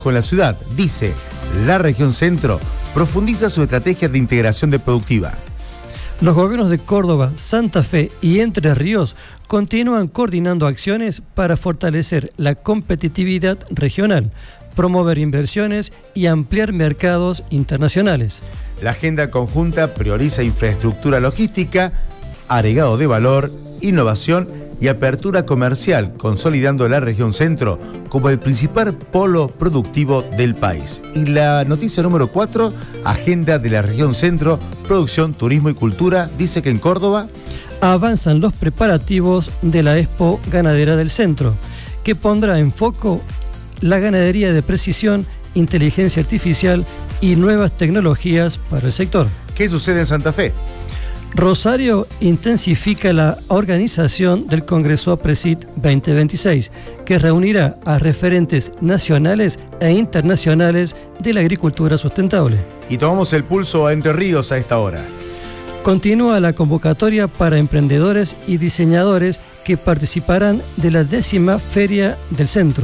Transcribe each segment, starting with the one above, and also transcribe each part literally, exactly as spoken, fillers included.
con la ciudad. Dice, la región centro profundiza su estrategia de integración de productiva. Los gobiernos de Córdoba, Santa Fe y Entre Ríos continúan coordinando acciones para fortalecer la competitividad regional, promover inversiones y ampliar mercados internacionales. La agenda conjunta prioriza infraestructura logística, agregado de valor, innovación y apertura comercial, consolidando la región centro como el principal polo productivo del país. Y la noticia número cuatro, agenda de la región centro, producción, turismo y cultura, dice que en Córdoba avanzan los preparativos de la Expo Ganadera del Centro, que pondrá en foco la ganadería de precisión, inteligencia artificial y nuevas tecnologías para el sector. ¿Qué sucede en Santa Fe? Rosario intensifica la organización del Congreso APRESID veinte veintiséis, que reunirá a referentes nacionales e internacionales de la agricultura sustentable. Y tomamos el pulso a Entre Ríos a esta hora. Continúa la convocatoria para emprendedores y diseñadores que participarán de la décima Feria del Centro.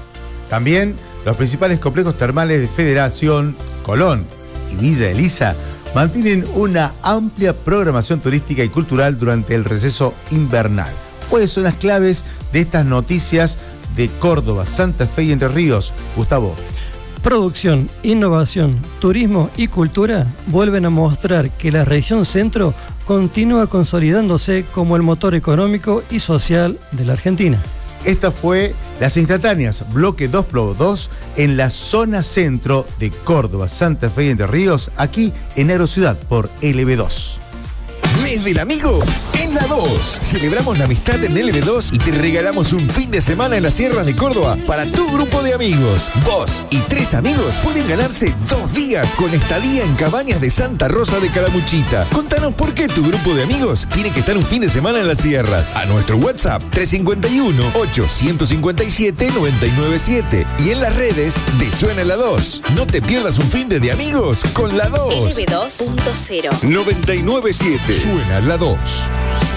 También los principales complejos termales de Federación, Colón y Villa Elisa mantienen una amplia programación turística y cultural durante el receso invernal. ¿Cuáles son las claves de estas noticias de Córdoba, Santa Fe y Entre Ríos? Gustavo. Producción, innovación, turismo y cultura vuelven a mostrar que la región centro continúa consolidándose como el motor económico y social de la Argentina. Esta fue Las Instantáneas, bloque dos por dos en la zona centro de Córdoba, Santa Fe y Entre Ríos, aquí en Aerociudad por L B dos. Mes del amigo en la dos. Celebramos la amistad en L B dos y te regalamos un fin de semana en las sierras de Córdoba para tu grupo de amigos. Vos y tres amigos pueden ganarse dos días con estadía en Cabañas de Santa Rosa de Calamuchita. Contanos por qué tu grupo de amigos tiene que estar un fin de semana en las sierras. A nuestro WhatsApp tres cinco uno, ocho cinco siete, nueve nueve siete y en las redes de Suena la dos. No te pierdas un fin de, de amigos con la dos. L B dos punto cero. noventa y nueve punto siete. Suena la dos.